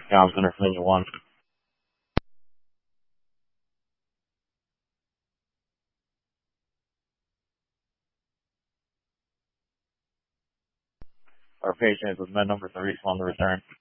Comms Interfinion 1. Our patient is with med number 3, on the return.